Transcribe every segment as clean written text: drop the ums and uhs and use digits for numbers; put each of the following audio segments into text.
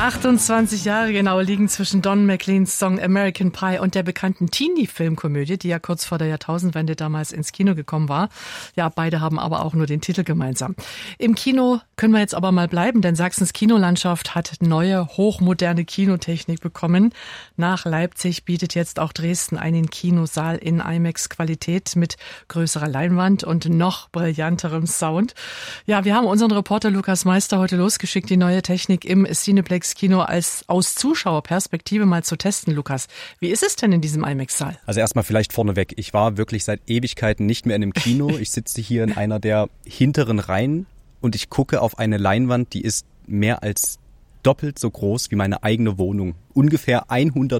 28 Jahre genau liegen zwischen Don McLeans Song American Pie und der bekannten Teenie-Filmkomödie, die ja kurz vor der Jahrtausendwende damals ins Kino gekommen war. Ja, beide haben aber auch nur den Titel gemeinsam. Im Kino können wir jetzt aber mal bleiben, denn Sachsens Kinolandschaft hat neue, hochmoderne Kinotechnik bekommen. Nach Leipzig bietet jetzt auch Dresden einen Kinosaal in IMAX-Qualität mit größerer Leinwand und noch brillanterem Sound. Ja, wir haben unseren Reporter Lukas Meister heute losgeschickt, die neue Technik im Cineplex-Kino aus Zuschauerperspektive mal zu testen. Lukas, wie ist es denn in diesem IMAX-Saal? Also erstmal vielleicht vorneweg, ich war wirklich seit Ewigkeiten nicht mehr in einem Kino. Ich sitze hier in einer der hinteren Reihen und ich gucke auf eine Leinwand, die ist mehr als doppelt so groß wie meine eigene Wohnung. Ungefähr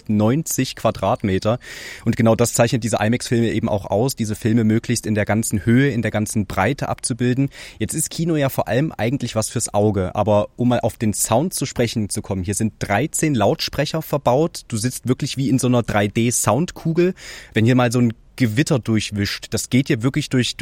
190 Quadratmeter. Und genau das zeichnet diese IMAX-Filme eben auch aus, diese Filme möglichst in der ganzen Höhe, in der ganzen Breite abzubilden. Jetzt ist Kino ja vor allem eigentlich was fürs Auge. Aber um mal auf den Sound zu sprechen zu kommen, hier sind 13 Lautsprecher verbaut. Du sitzt wirklich wie in so einer 3D-Soundkugel. Wenn hier mal so ein Gewitter durchwischt, das geht hier wirklich durch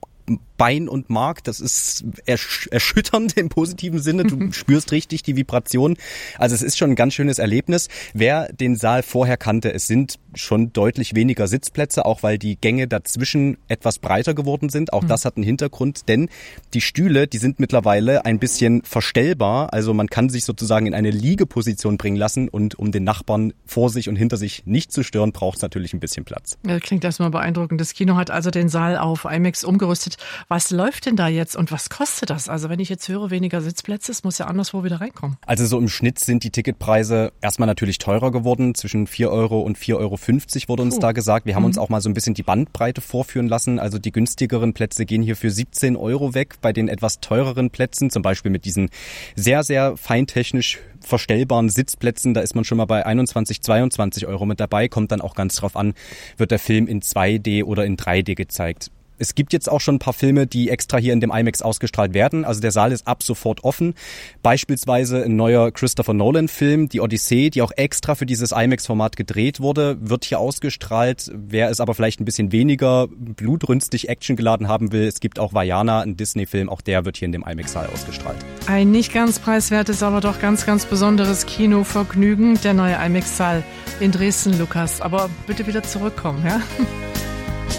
Bein und Mark, das ist erschütternd im positiven Sinne. Du spürst richtig die Vibration. Also es ist schon ein ganz schönes Erlebnis. Wer den Saal vorher kannte, es sind schon deutlich weniger Sitzplätze, auch weil die Gänge dazwischen etwas breiter geworden sind. Auch das hat einen Hintergrund, denn die Stühle, die sind mittlerweile ein bisschen verstellbar. Also man kann sich sozusagen in eine Liegeposition bringen lassen und um den Nachbarn vor sich und hinter sich nicht zu stören, braucht es natürlich ein bisschen Platz. Ja, klingt erstmal beeindruckend. Das Kino hat also den Saal auf IMAX umgerüstet. Was läuft denn da jetzt und was kostet das? Also wenn ich jetzt höre, weniger Sitzplätze, es muss ja anderswo wieder reinkommen. Also so im Schnitt sind die Ticketpreise erstmal natürlich teurer geworden. Zwischen 4 Euro und 4,50 Euro wurde uns da gesagt. Wir haben uns auch mal so ein bisschen die Bandbreite vorführen lassen. Also die günstigeren Plätze gehen hier für 17 Euro weg. Bei den etwas teureren Plätzen, zum Beispiel mit diesen sehr, sehr feintechnisch verstellbaren Sitzplätzen, da ist man schon mal bei 21, 22 Euro mit dabei. Kommt dann auch ganz drauf an, wird der Film in 2D oder in 3D gezeigt. Es gibt jetzt auch schon ein paar Filme, die extra hier in dem IMAX ausgestrahlt werden. Also der Saal ist ab sofort offen. Beispielsweise ein neuer Christopher Nolan-Film, die Odyssee, die auch extra für dieses IMAX-Format gedreht wurde, wird hier ausgestrahlt. Wer es aber vielleicht ein bisschen weniger blutrünstig actiongeladen haben will, es gibt auch Vaiana, ein Disney-Film, auch der wird hier in dem IMAX-Saal ausgestrahlt. Ein nicht ganz preiswertes, aber doch ganz, ganz besonderes Kinovergnügen, der neue IMAX-Saal in Dresden, Lukas. Aber bitte wieder zurückkommen, ja?